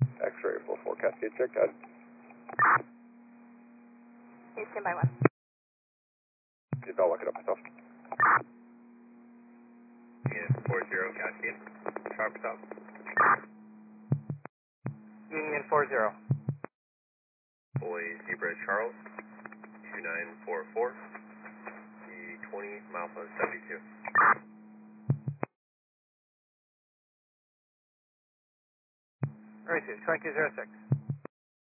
X-ray full 4 Cascade check, got it. Okay, stand by 1. I'll look it up myself. Union 40 Cascade, sharp stop. Union 40. Boy Zebra Charles, 2944, E20, Malpa 72. Received, 2206.